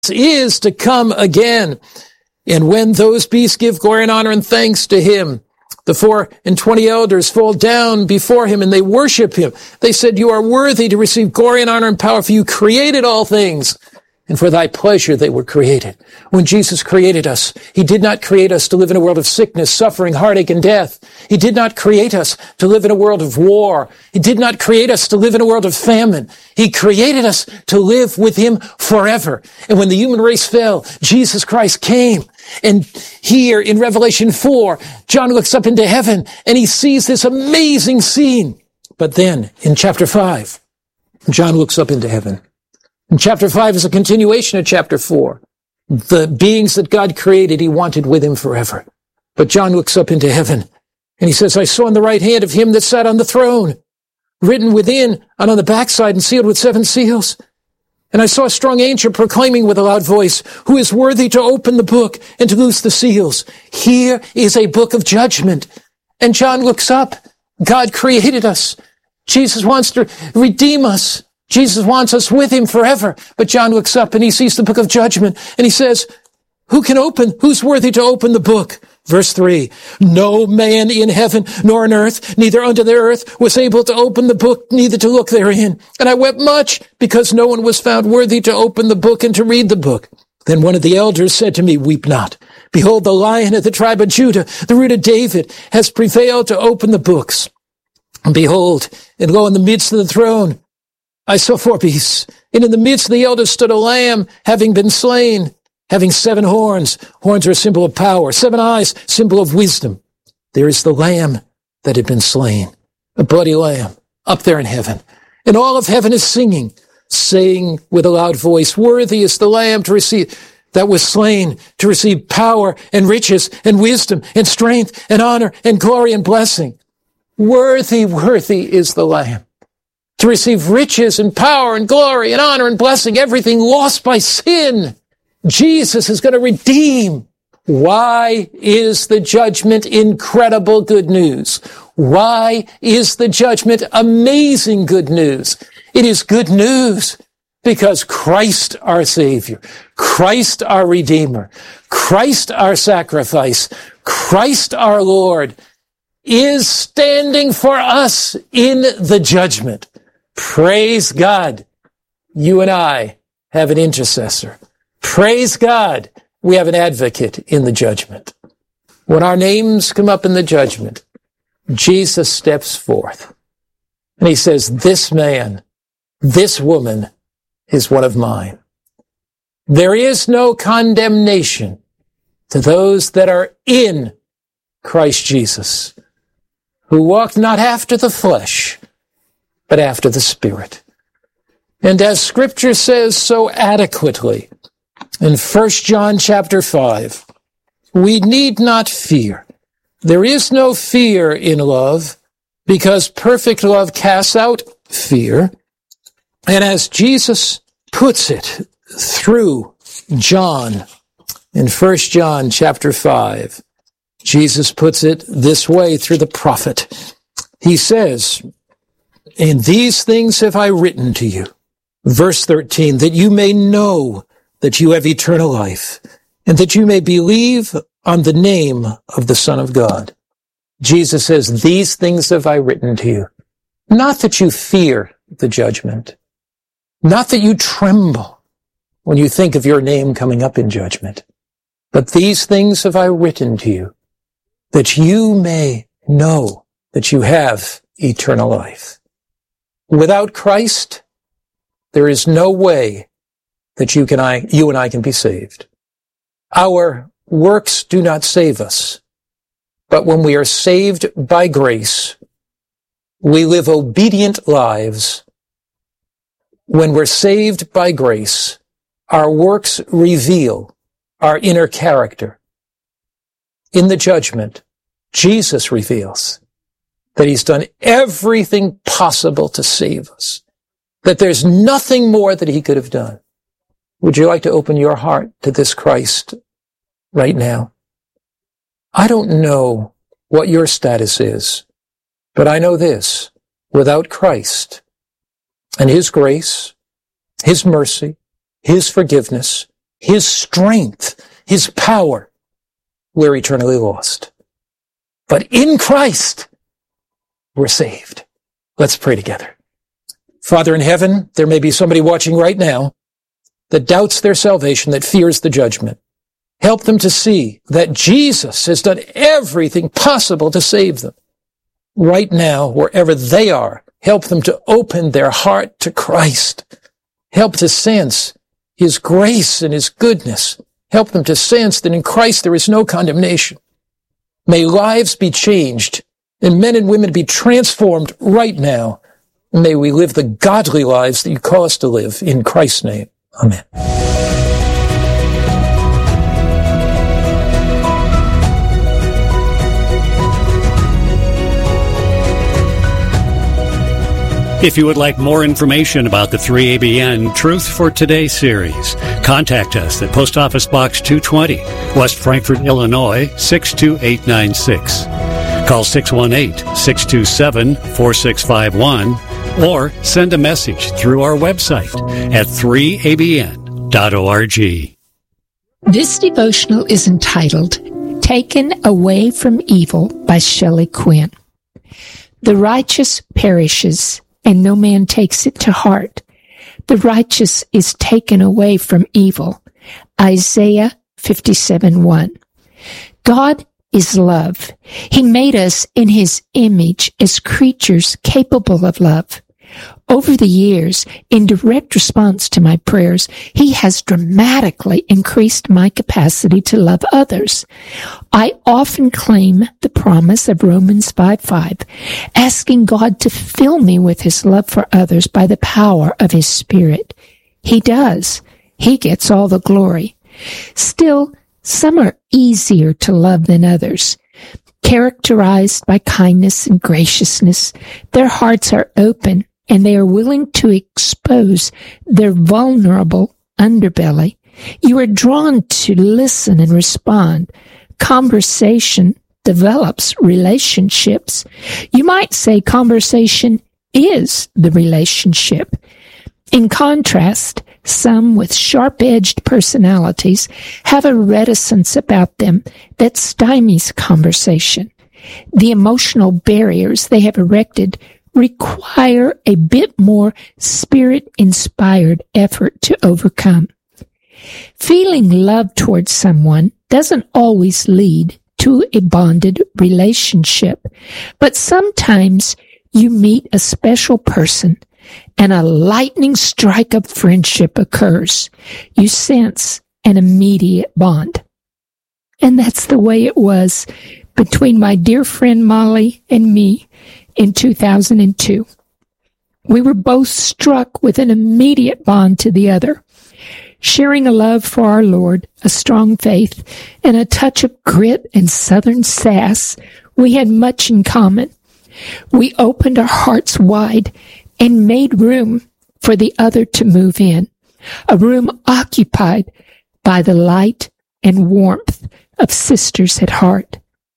is to come again. And when those beasts give glory and honor and thanks to him, the 24 elders fall down before him and they worship him. They said, you are worthy to receive glory and honor and power, for you created all things, and for thy pleasure they were created. When Jesus created us, he did not create us to live in a world of sickness, suffering, heartache, and death. He did not create us to live in a world of war. He did not create us to live in a world of famine. He created us to live with him forever. And when the human race fell, Jesus Christ came. And here in Revelation 4, John looks up into heaven and he sees this amazing scene. But then in chapter 5, John looks up into heaven. And chapter 5 is a continuation of chapter 4. The beings that God created, he wanted with him forever. But John looks up into heaven and he says, I saw on the right hand of him that sat on the throne, written within and on the backside and sealed with 7 seals. And I saw a strong angel proclaiming with a loud voice, who is worthy to open the book and to loose the seals? Here is a book of judgment. And John looks up. God created us. Jesus wants to redeem us. Jesus wants us with him forever. But John looks up and he sees the book of judgment and he says, who's worthy to open the book? Verse 3, no man in heaven nor on earth, neither under the earth, was able to open the book, neither to look therein. And I wept much because no one was found worthy to open the book and to read the book. Then one of the elders said to me, weep not. Behold, the Lion of the tribe of Judah, the root of David, has prevailed to open the books. And behold, and lo, in the midst of the throne, I saw 4 beasts, and in the midst of the elders stood a lamb, having been slain, having 7 horns. Horns are a symbol of power. 7 eyes, symbol of wisdom. There is the lamb that had been slain, a bloody lamb, up there in heaven. And all of heaven is singing, saying with a loud voice, worthy is the lamb that was slain to receive power and riches and wisdom and strength and honor and glory and blessing. Worthy is the lamb to receive riches and power and glory and honor and blessing, everything lost by sin. Jesus is going to redeem. Why is the judgment incredible good news? Why is the judgment amazing good news? It is good news because Christ our Savior, Christ our Redeemer, Christ our sacrifice, Christ our Lord is standing for us in the judgment. Praise God. You and I have an intercessor. Praise God. We have an advocate in the judgment. When our names come up in the judgment, Jesus steps forth and he says, this man, this woman is one of mine. There is no condemnation to those that are in Christ Jesus, who walk not after the flesh, but after the Spirit. And as Scripture says so adequately in 1 John chapter 5, we need not fear. There is no fear in love, because perfect love casts out fear. And as Jesus puts it through John in 1 John chapter 5, Jesus puts it this way through the prophet. He says, and these things have I written to you, verse 13, that you may know that you have eternal life, and that you may believe on the name of the Son of God. Jesus says, these things have I written to you. Not that you fear the judgment, not that you tremble when you think of your name coming up in judgment, but these things have I written to you, that you may know that you have eternal life. Without Christ, there is no way that you and I can be saved. Our works do not save us, but when we are saved by grace, we live obedient lives. When we're saved by grace, our works reveal our inner character. In the judgment, Jesus reveals that he's done everything possible to save us, that there's nothing more that he could have done. Would you like to open your heart to this Christ right now? I don't know what your status is, but I know this: without Christ and his grace, his mercy, his forgiveness, His strength, His power, we're eternally lost. But in Christ, we're saved. Let's pray together. Father in heaven, there may be somebody watching right now that doubts their salvation, that fears the judgment. Help them to see that Jesus has done everything possible to save them. Right now, wherever they are, help them to open their heart to Christ. Help to sense His grace and His goodness. Help them to sense that in Christ there is no condemnation. May lives be changed and men and women be transformed right now. May we live the godly lives that you call us to live. In Christ's name, amen. If you would like more information about the 3ABN Truth for Today series, contact us at Post Office Box 220, West Frankfort, Illinois, 62896. Call 618-627-4651 or send a message through our website at 3abn.org. This devotional is entitled Taken Away from Evil by Shelley Quinn. The righteous perishes, and no man takes it to heart. The righteous is taken away from evil. Isaiah 57:1. God is love. He made us in His image as creatures capable of love. Over the years, in direct response to my prayers, He has dramatically increased my capacity to love others. I often claim the promise of Romans 5:5, asking God to fill me with His love for others by the power of His Spirit. He does. He gets all the glory. Still, some are easier to love than others. Characterized by kindness and graciousness, their hearts are open and they are willing to expose their vulnerable underbelly. You are drawn to listen and respond. Conversation develops relationships. You might say conversation is the relationship. In contrast, some with sharp-edged personalities have a reticence about them that stymies conversation. The emotional barriers they have erected require a bit more Spirit-inspired effort to overcome. Feeling love towards someone doesn't always lead to a bonded relationship, but sometimes you meet a special person and a lightning strike of friendship occurs. You sense an immediate bond. And that's the way it was between my dear friend Molly and me in 2002. We were both struck with an immediate bond to the other. Sharing a love for our Lord, a strong faith, and a touch of grit and Southern sass, we had much in common. We opened our hearts wide and made room for the other to move in, a room occupied by the light and warmth of sisters at heart.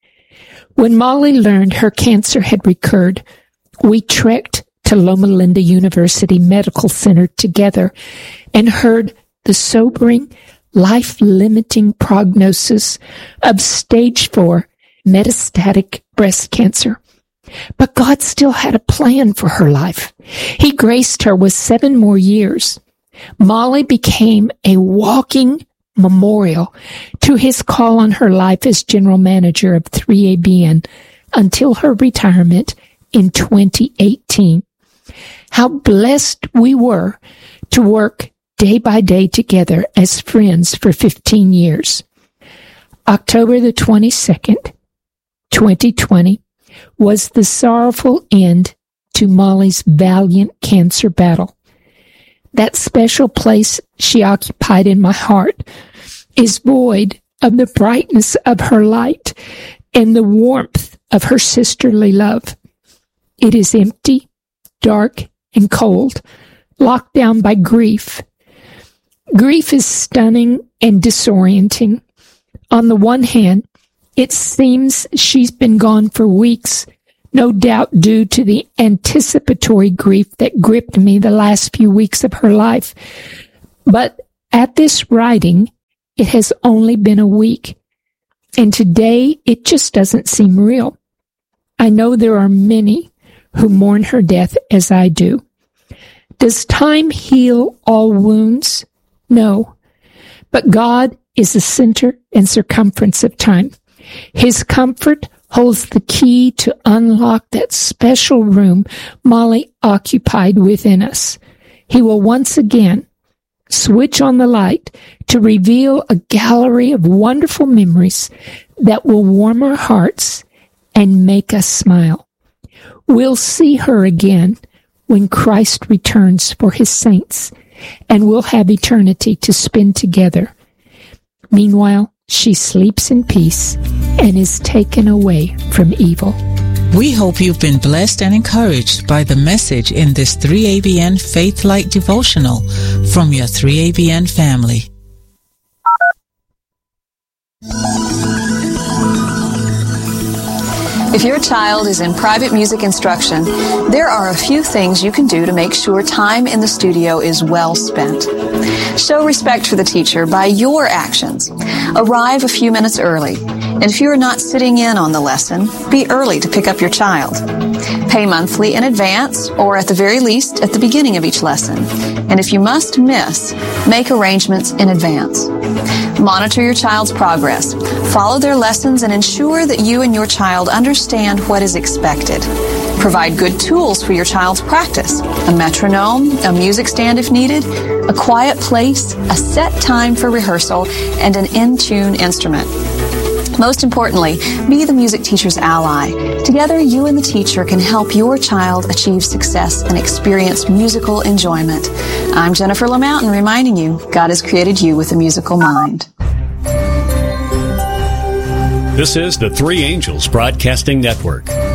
When Molly learned her cancer had recurred, we trekked to Loma Linda University Medical Center together and heard the sobering, life-limiting prognosis of stage 4 metastatic breast cancer. But God still had a plan for her life. He graced her with 7 more years. Molly became a walking memorial to His call on her life as general manager of 3ABN until her retirement in 2018. How blessed we were to work day by day together as friends for 15 years. October the 22nd, 2020, was the sorrowful end to Molly's valiant cancer battle. That special place she occupied in my heart is void of the brightness of her light and the warmth of her sisterly love. It is empty, dark, and cold, locked down by grief. Grief is stunning and disorienting. On the one hand, it seems she's been gone for weeks, no doubt due to the anticipatory grief that gripped me the last few weeks of her life. But at this writing, it has only been a week, and today it just doesn't seem real. I know there are many who mourn her death as I do. Does time heal all wounds? No. But God is the center and circumference of time. His comfort holds the key to unlock that special room Molly occupied within us. He will once again switch on the light to reveal a gallery of wonderful memories that will warm our hearts and make us smile. We'll see her again when Christ returns for his saints, and we'll have eternity to spend together. Meanwhile, she sleeps in peace and is taken away from evil. We hope you've been blessed and encouraged by the message in this 3ABN Faith Light devotional from your 3ABN family. If your child is in private music instruction, there are a few things you can do to make sure time in the studio is well spent. Show respect for the teacher by your actions. Arrive a few minutes early. And if you are not sitting in on the lesson, be early to pick up your child. Pay monthly in advance, or at the very least, at the beginning of each lesson. And if you must miss, make arrangements in advance. Monitor your child's progress. Follow their lessons and ensure that you and your child understand what is expected. Provide good tools for your child's practice. A metronome, a music stand if needed, a quiet place, a set time for rehearsal, and an in-tune instrument. Most importantly, be the music teacher's ally. Together, you and the teacher can help your child achieve success and experience musical enjoyment. I'm Jennifer LaMountain reminding you, God has created you with a musical mind. This is the Three Angels Broadcasting Network.